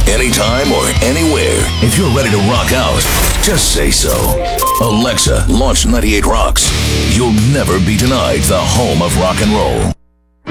anytime or anywhere. If you're ready to rock out, just say so. Alexa, launch 98 Rocks. You'll never be denied the home of rock and roll.